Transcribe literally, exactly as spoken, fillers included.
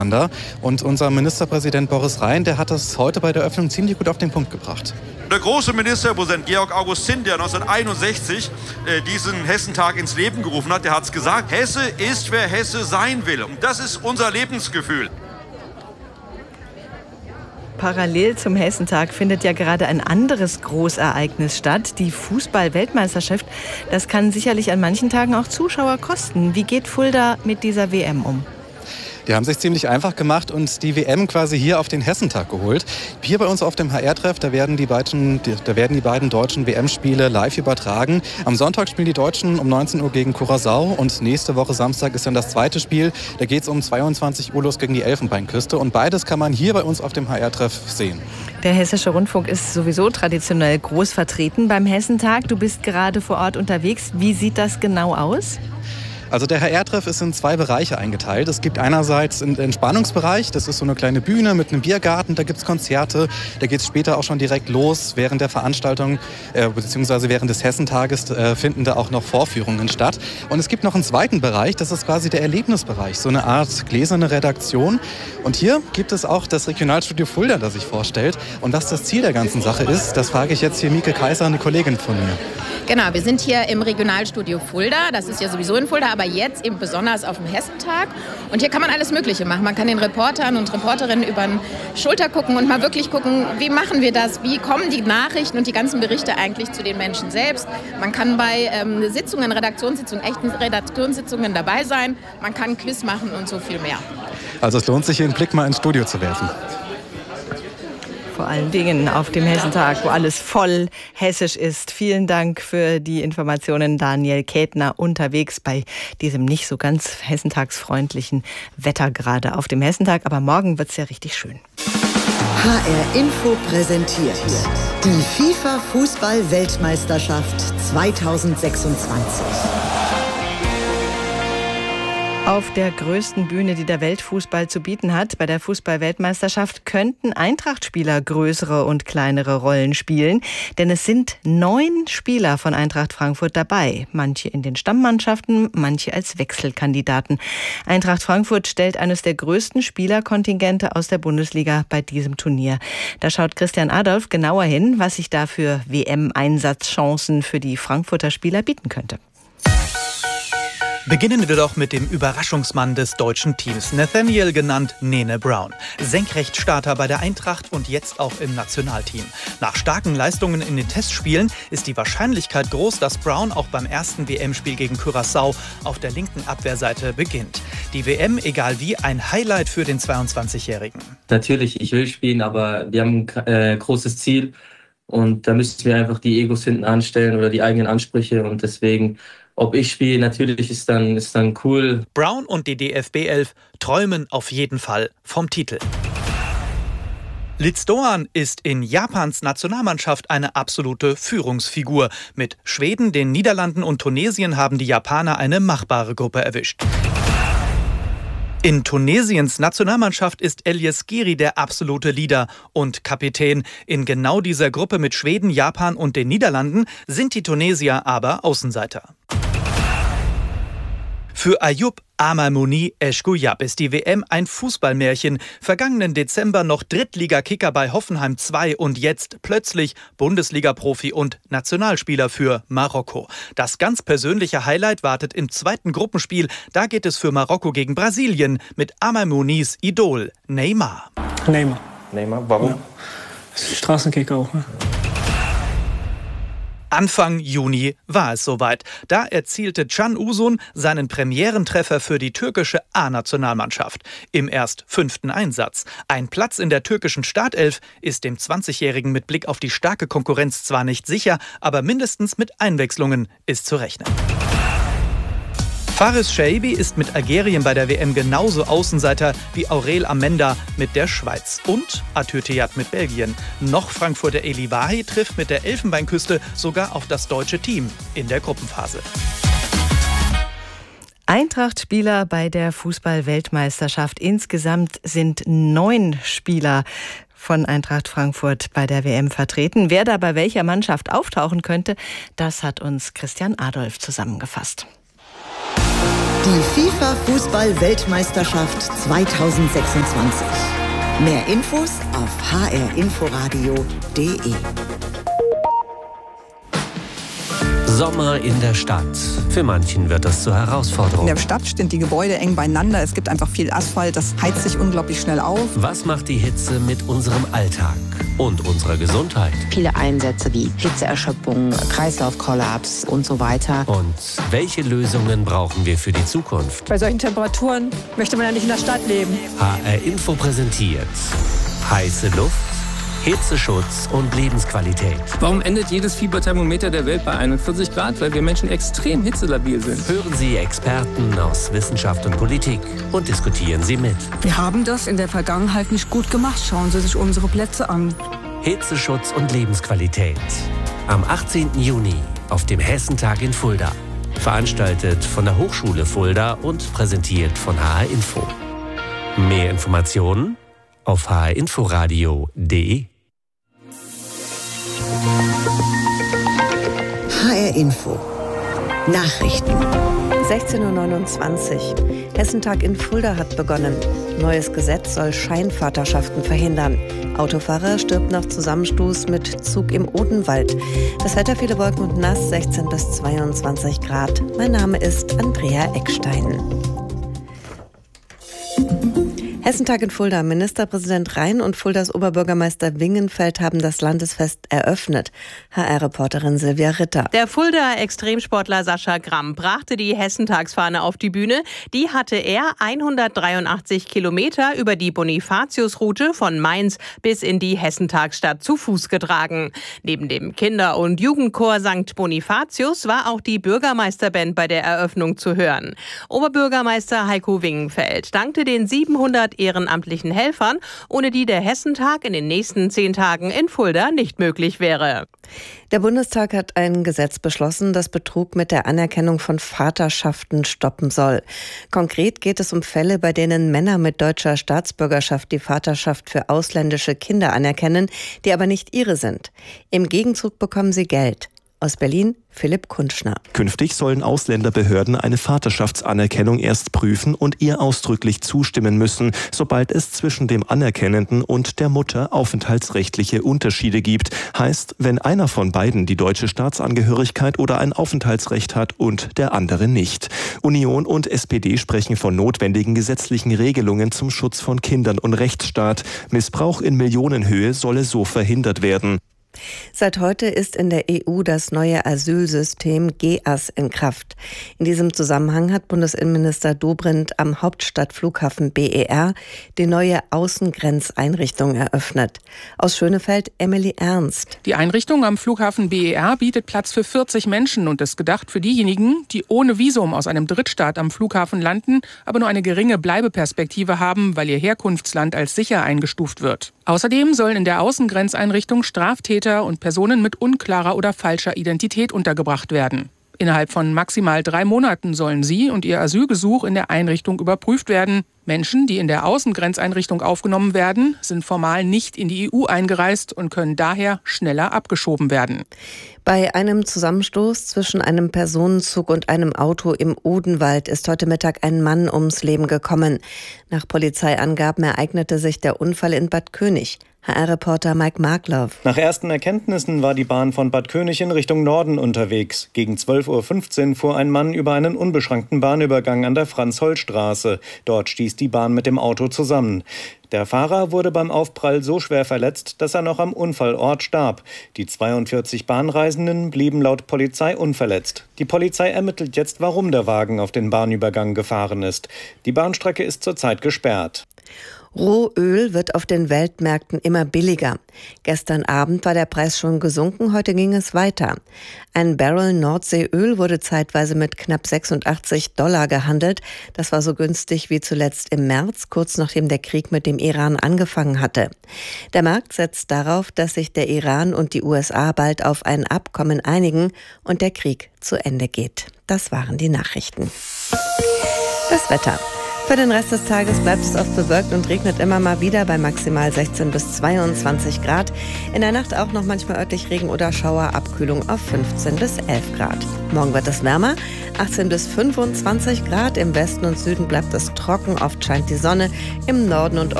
Und unser Ministerpräsident Boris Rhein, der hat das heute bei der Eröffnung ziemlich gut auf den Punkt gebracht. Der große Ministerpräsident Georg August Zinn, der neunzehnhunderteinundsechzig äh, diesen Hessentag ins Leben gerufen hat, der hat es gesagt, Hesse ist, wer Hesse sein will. Und das ist unser Lebensgefühl. Parallel zum Hessentag findet ja gerade ein anderes Großereignis statt, die Fußball-Weltmeisterschaft. Das kann sicherlich an manchen Tagen auch Zuschauer kosten. Wie geht Fulda mit dieser W M um? Die haben sich ziemlich einfach gemacht und die W M quasi hier auf den Hessentag geholt. Hier bei uns auf dem H R-Treff, da werden die beiden, da werden die beiden deutschen W M-Spiele live übertragen. Am Sonntag spielen die Deutschen um neunzehn Uhr gegen Curaçao und nächste Woche Samstag ist dann das zweite Spiel. Da geht es um zweiundzwanzig Uhr los gegen die Elfenbeinküste und beides kann man hier bei uns auf dem H R-Treff sehen. Der Hessische Rundfunk ist sowieso traditionell groß vertreten beim Hessentag. Du bist gerade vor Ort unterwegs. Wie sieht das genau aus? Also der H R-Treff ist in zwei Bereiche eingeteilt. Es gibt einerseits den Entspannungsbereich, das ist so eine kleine Bühne mit einem Biergarten, da gibt es Konzerte, da geht es später auch schon direkt los. Während der Veranstaltung, äh, beziehungsweise während des Hessentages äh, finden da auch noch Vorführungen statt. Und es gibt noch einen zweiten Bereich, das ist quasi der Erlebnisbereich, so eine Art gläserne Redaktion. Und hier gibt es auch das Regionalstudio Fulda, das sich vorstellt. Und was das Ziel der ganzen Sache ist, das frage ich jetzt hier Mieke Kaiser, eine Kollegin von mir. Genau, wir sind hier im Regionalstudio Fulda. Das ist ja sowieso in Fulda, aber jetzt eben besonders auf dem Hessentag. Und hier kann man alles Mögliche machen. Man kann den Reportern und Reporterinnen über den Schulter gucken und mal wirklich gucken, wie machen wir das? Wie kommen die Nachrichten und die ganzen Berichte eigentlich zu den Menschen selbst? Man kann bei ähm, Sitzungen, Redaktionssitzungen, echten Redaktionssitzungen dabei sein. Man kann ein Quiz machen und so viel mehr. Also es lohnt sich, hier einen Blick mal ins Studio zu werfen. Vor allen Dingen auf dem Hessentag, wo alles voll hessisch ist. Vielen Dank für die Informationen, Daniel Kätner, unterwegs bei diesem nicht so ganz hessentagsfreundlichen Wetter gerade auf dem Hessentag. Aber morgen wird es ja richtig schön. H R Info präsentiert die FIFA-Fußball-Weltmeisterschaft zweitausendsechsundzwanzig. Auf der größten Bühne, die der Weltfußball zu bieten hat, bei der Fußball-Weltmeisterschaft, könnten Eintracht-Spieler größere und kleinere Rollen spielen. Denn es sind neun Spieler von Eintracht Frankfurt dabei. Manche in den Stammmannschaften, manche als Wechselkandidaten. Eintracht Frankfurt stellt eines der größten Spielerkontingente aus der Bundesliga bei diesem Turnier. Da schaut Christian Adolf genauer hin, was sich da für W M-Einsatzchancen für die Frankfurter Spieler bieten könnte. Beginnen wir doch mit dem Überraschungsmann des deutschen Teams, Nathaniel genannt Nene Brown. Senkrechtstarter bei der Eintracht und jetzt auch im Nationalteam. Nach starken Leistungen in den Testspielen ist die Wahrscheinlichkeit groß, dass Brown auch beim ersten W M-Spiel gegen Curaçao auf der linken Abwehrseite beginnt. Die W M, egal wie, ein Highlight für den zweiundzwanzigjährigen. Natürlich, ich will spielen, aber wir haben ein äh, großes Ziel und da müssen wir einfach die Egos hinten anstellen oder die eigenen Ansprüche und deswegen... Ob ich spiele, natürlich ist dann, ist dann cool. Brown und die D F B elf träumen auf jeden Fall vom Titel. Litz Doan ist in Japans Nationalmannschaft eine absolute Führungsfigur. Mit Schweden, den Niederlanden und Tunesien haben die Japaner eine machbare Gruppe erwischt. In Tunesiens Nationalmannschaft ist Elias Giri der absolute Leader und Kapitän. In genau dieser Gruppe mit Schweden, Japan und den Niederlanden sind die Tunesier aber Außenseiter. Für Ayoub Amalmouni Eschgouyab ist die W M ein Fußballmärchen. Vergangenen Dezember noch Drittliga-Kicker bei Hoffenheim zwei und jetzt plötzlich Bundesliga-Profi und Nationalspieler für Marokko. Das ganz persönliche Highlight wartet im zweiten Gruppenspiel. Da geht es für Marokko gegen Brasilien mit Amalmounis Idol Neymar. Neymar. Neymar, warum? Ja. Straßenkicker auch, ne? Anfang Juni war es soweit. Da erzielte Can Uzun seinen Premierentreffer für die türkische A-Nationalmannschaft. Im erst fünften Einsatz. Ein Platz in der türkischen Startelf ist dem zwanzigjährigen mit Blick auf die starke Konkurrenz zwar nicht sicher, aber mindestens mit Einwechslungen ist zu rechnen. Faris Shaibi ist mit Algerien bei der W M genauso Außenseiter wie Aurel Amenda mit der Schweiz und Atür Teyat mit Belgien. Noch Frankfurter Eli Wahi trifft mit der Elfenbeinküste sogar auf das deutsche Team in der Gruppenphase. Eintracht-Spieler bei der Fußball-Weltmeisterschaft. Insgesamt sind neun Spieler von Eintracht Frankfurt bei der W M vertreten. Wer da bei welcher Mannschaft auftauchen könnte, das hat uns Christian Adolf zusammengefasst. Die FIFA-Fußball-Weltmeisterschaft zweitausendsechsundzwanzig. Mehr Infos auf h r inforadio punkt d e. Sommer in der Stadt. Für manchen wird das zur Herausforderung. In der Stadt stehen die Gebäude eng beieinander. Es gibt einfach viel Asphalt. Das heizt sich unglaublich schnell auf. Was macht die Hitze mit unserem Alltag und unserer Gesundheit? Viele Einsätze wie Hitzeerschöpfung, Kreislaufkollaps und so weiter. Und welche Lösungen brauchen wir für die Zukunft? Bei solchen Temperaturen möchte man ja nicht in der Stadt leben. H R Info präsentiert heiße Luft, Hitzeschutz und Lebensqualität. Warum endet jedes Fieberthermometer der Welt bei einundvierzig Grad? Weil wir Menschen extrem hitzelabil sind. Hören Sie Experten aus Wissenschaft und Politik und diskutieren Sie mit. Wir haben das in der Vergangenheit nicht gut gemacht. Schauen Sie sich unsere Plätze an. Hitzeschutz und Lebensqualität. Am achtzehnten Juni auf dem Hessentag in Fulda. Veranstaltet von der Hochschule Fulda und präsentiert von H R Info. Mehr Informationen auf h r inforadio punkt d e. H R Info. Nachrichten. sechzehn Uhr neunundzwanzig. Hessentag in Fulda hat begonnen. Neues Gesetz soll Scheinvaterschaften verhindern. Autofahrer stirbt nach Zusammenstoß mit Zug im Odenwald. Das Wetter, viele Wolken und nass, sechzehn bis zweiundzwanzig Grad. Mein Name ist Andrea Eckstein. Hessentag in Fulda. Ministerpräsident Rhein und Fuldas Oberbürgermeister Wingenfeld haben das Landesfest eröffnet. H R-Reporterin Silvia Ritter. Der Fuldaer Extremsportler Sascha Gramm brachte die Hessentagsfahne auf die Bühne. Die hatte er hundertdreiundachtzig Kilometer über die Bonifatiusroute von Mainz bis in die Hessentagsstadt zu Fuß getragen. Neben dem Kinder- und Jugendchor Sankt Bonifatius war auch die Bürgermeisterband bei der Eröffnung zu hören. Oberbürgermeister Heiko Wingenfeld dankte den siebenhundert ehrenamtlichen Helfern, ohne die der Hessentag in den nächsten zehn Tagen in Fulda nicht möglich wäre. Der Bundestag hat ein Gesetz beschlossen, das Betrug mit der Anerkennung von Vaterschaften stoppen soll. Konkret geht es um Fälle, bei denen Männer mit deutscher Staatsbürgerschaft die Vaterschaft für ausländische Kinder anerkennen, die aber nicht ihre sind. Im Gegenzug bekommen sie Geld. Aus Berlin, Philipp Kunschner. Künftig sollen Ausländerbehörden eine Vaterschaftsanerkennung erst prüfen und ihr ausdrücklich zustimmen müssen, sobald es zwischen dem Anerkennenden und der Mutter aufenthaltsrechtliche Unterschiede gibt. Heißt, wenn einer von beiden die deutsche Staatsangehörigkeit oder ein Aufenthaltsrecht hat und der andere nicht. Union und S P D sprechen von notwendigen gesetzlichen Regelungen zum Schutz von Kindern und Rechtsstaat. Missbrauch in Millionenhöhe solle so verhindert werden. Seit heute ist in der E U das neue Asylsystem G A S in Kraft. In diesem Zusammenhang hat Bundesinnenminister Dobrindt am Hauptstadtflughafen B E R die neue Außengrenzeinrichtung eröffnet. Aus Schönefeld, Emily Ernst. Die Einrichtung am Flughafen B E R bietet Platz für vierzig Menschen und ist gedacht für diejenigen, die ohne Visum aus einem Drittstaat am Flughafen landen, aber nur eine geringe Bleibeperspektive haben, weil ihr Herkunftsland als sicher eingestuft wird. Außerdem sollen in der Außengrenzeinrichtung Straftäter und Personen mit unklarer oder falscher Identität untergebracht werden. Innerhalb von maximal drei Monaten sollen sie und ihr Asylgesuch in der Einrichtung überprüft werden. Menschen, die in der Außengrenzeinrichtung aufgenommen werden, sind formal nicht in die E U eingereist und können daher schneller abgeschoben werden. Bei einem Zusammenstoß zwischen einem Personenzug und einem Auto im Odenwald ist heute Mittag ein Mann ums Leben gekommen. Nach Polizeiangaben ereignete sich der Unfall in Bad König. H R-Reporter Mike Markloff. Nach ersten Erkenntnissen war die Bahn von Bad König in Richtung Norden unterwegs. Gegen zwölf Uhr fünfzehn fuhr ein Mann über einen unbeschrankten Bahnübergang an der Franz-Holl-Straße. Dort stieß die Bahn mit dem Auto zusammen. Der Fahrer wurde beim Aufprall so schwer verletzt, dass er noch am Unfallort starb. Die zweiundvierzig Bahnreisenden blieben laut Polizei unverletzt. Die Polizei ermittelt jetzt, warum der Wagen auf den Bahnübergang gefahren ist. Die Bahnstrecke ist zurzeit gesperrt. Rohöl wird auf den Weltmärkten immer billiger. Gestern Abend war der Preis schon gesunken, heute ging es weiter. Ein Barrel Nordseeöl wurde zeitweise mit knapp sechsundachtzig Dollar gehandelt. Das war so günstig wie zuletzt im März, kurz nachdem der Krieg mit dem Iran angefangen hatte. Der Markt setzt darauf, dass sich der Iran und die U S A bald auf ein Abkommen einigen und der Krieg zu Ende geht. Das waren die Nachrichten. Das Wetter. Für den Rest des Tages bleibt es oft bewölkt und regnet immer mal wieder bei maximal sechzehn bis zweiundzwanzig Grad. In der Nacht auch noch manchmal örtlich Regen oder Schauer, Abkühlung auf fünfzehn bis elf Grad. Morgen wird es wärmer, achtzehn bis fünfundzwanzig Grad. Im Westen und Süden bleibt es trocken, oft scheint die Sonne. Im Norden und